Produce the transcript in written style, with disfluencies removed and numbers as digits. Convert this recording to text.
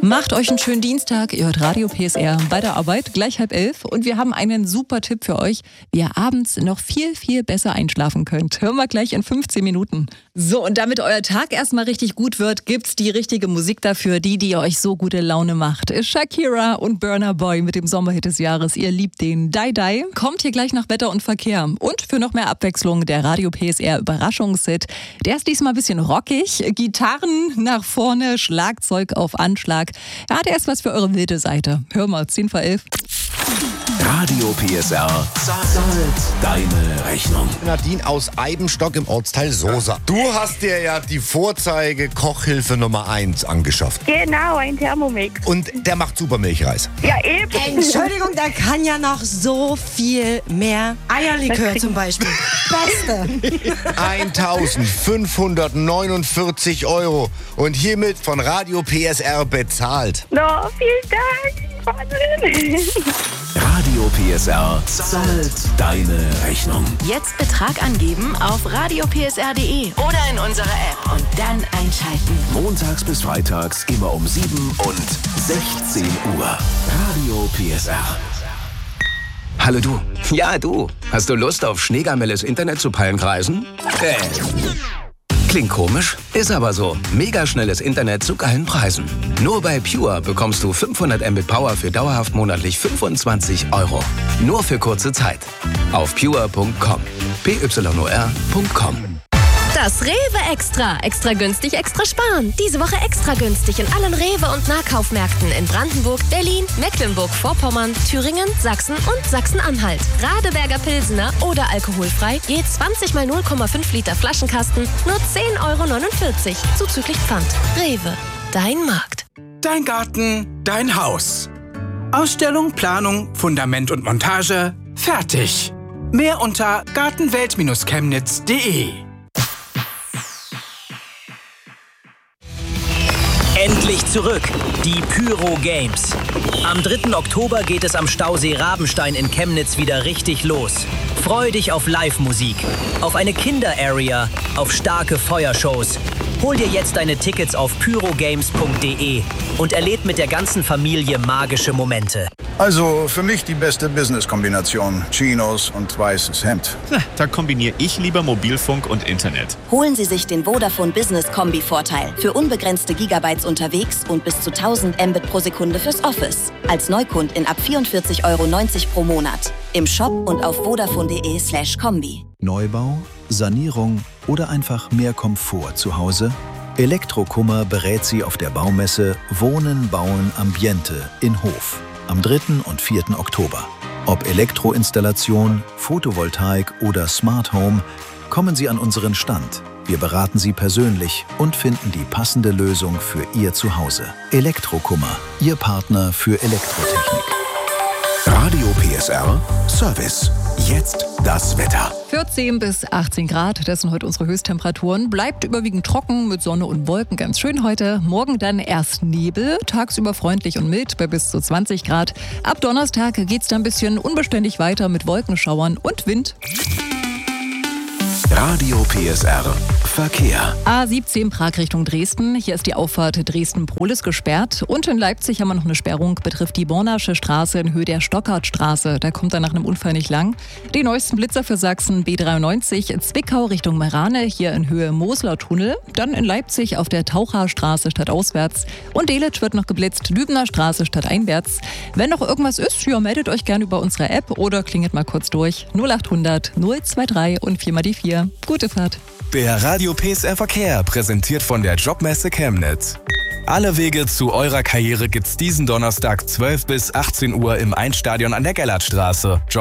Macht euch einen schönen Dienstag. Ihr hört Radio PSR bei der Arbeit, gleich 10:30. Und wir haben einen super Tipp für euch, wie ihr abends noch viel, viel besser einschlafen könnt. Hören wir gleich in 15 Minuten. So, und damit euer Tag erstmal richtig gut wird, gibt's die richtige Musik dafür, die euch so gute Laune macht. Shakira und Burna Boy mit dem Sommerhit des Jahres. Ihr liebt den. Die Die. Kommt hier gleich nach Wetter und Verkehr. Und für noch mehr Abwechslung der Radio PSR Überraschungshit. Der ist diesmal ein bisschen rockig. Gitarren nach vorne, Schlagzeug auf Anschlag. Ja, der ist was für eure wilde Seite. Hör mal, 10 vor 11. Radio PSR zahlt deine Rechnung. Nadine aus Eibenstock im Ortsteil Sosa. Du hast dir ja die Vorzeige-Kochhilfe Nummer 1 angeschafft. Genau, ein Thermomix. Und der macht super Milchreis. Ja, eben. Entschuldigung, der kann ja noch so viel mehr. Eierlikör zum Beispiel. Beste. 1.549 € und hiermit von Radio PSR bezahlt. No, vielen Dank. Wahnsinn. Radio PSR zahlt deine Rechnung. Jetzt Betrag angeben auf radiopsr.de oder in unserer App und dann einschalten. Montags bis freitags immer um 7 und 16 Uhr. Radio PSR. Hallo du. Ja, du. Hast du Lust auf Schneegamelles Internet zu Pallenkreisen? Klingt komisch, ist aber so. Mega schnelles Internet zu geilen Preisen. Nur bei Pure bekommst du 500 Mbit Power für dauerhaft monatlich 25 €. Nur für kurze Zeit. Auf pure.com. pyor.com. Das Rewe Extra. Extra günstig, extra sparen. Diese Woche extra günstig in allen Rewe- und Nahkaufmärkten in Brandenburg, Berlin, Mecklenburg-Vorpommern, Thüringen, Sachsen und Sachsen-Anhalt. Radeberger Pilsener oder alkoholfrei, je 20 mal 0,5 Liter Flaschenkasten, nur 10,49 € zuzüglich Pfand. Rewe, dein Markt. Dein Garten, dein Haus. Ausstellung, Planung, Fundament und Montage, fertig. Mehr unter gartenwelt-chemnitz.de. Endlich zurück, die Pyro Games. Am 3. Oktober geht es am Stausee Rabenstein in Chemnitz wieder richtig los. Freu dich auf Live-Musik, auf eine Kinder-Area, auf starke Feuershows. Hol dir jetzt deine Tickets auf pyrogames.de und erleb mit der ganzen Familie magische Momente. Also für mich die beste Business-Kombination. Chinos und weißes Hemd. Da kombiniere ich lieber Mobilfunk und Internet. Holen Sie sich den Vodafone Business Kombi-Vorteil. Für unbegrenzte Gigabytes unterwegs und bis zu 1000 Mbit pro Sekunde fürs Office. Als Neukundin ab 44,90 € pro Monat. Im Shop und auf vodafone.de/kombi. Neubau, Sanierung oder einfach mehr Komfort zu Hause? Elektrokummer berät Sie auf der Baumesse Wohnen, Bauen, Ambiente in Hof am 3. und 4. Oktober. Ob Elektroinstallation, Photovoltaik oder Smart Home, kommen Sie an unseren Stand. Wir beraten Sie persönlich und finden die passende Lösung für Ihr Zuhause. Elektrokummer, Ihr Partner für Elektrotechnik. Radio PSR Service. Jetzt das Wetter. 14 bis 18 Grad, das sind heute unsere Höchsttemperaturen. Bleibt überwiegend trocken mit Sonne und Wolken, ganz schön heute. Morgen dann erst Nebel, tagsüber freundlich und mild bei bis zu 20 Grad. Ab Donnerstag geht's dann ein bisschen unbeständig weiter mit Wolkenschauern und Wind. Radio PSR Verkehr. A17 Prag Richtung Dresden. Hier ist die Auffahrt Dresden-Prohlis gesperrt. Und in Leipzig haben wir noch eine Sperrung, betrifft die Bornasche Straße in Höhe der Stockhartstraße. Da kommt er nach einem Unfall nicht lang. Die neuesten Blitzer für Sachsen B93 Zwickau Richtung Merane, hier in Höhe Mosler Tunnel. Dann in Leipzig auf der Taucherstraße stadtauswärts. Und Delitzsch wird noch geblitzt, Lübner Straße stadteinwärts. Wenn noch irgendwas ist, ja, meldet euch gerne über unsere App oder klingelt mal kurz durch. 0800 023 und 4 mal die 4. Gute Fahrt. Der Radio PSR Verkehr, präsentiert von der Jobmesse Chemnitz. Alle Wege zu eurer Karriere gibt's diesen Donnerstag 12 bis 18 Uhr im Einstadion an der Gellertstraße.